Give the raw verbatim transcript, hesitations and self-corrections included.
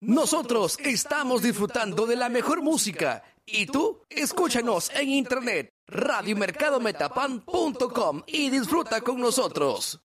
Nosotros estamos disfrutando de la mejor música. ¿Y tú? Escúchanos en internet, radio mercado metapan punto com y disfruta con nosotros.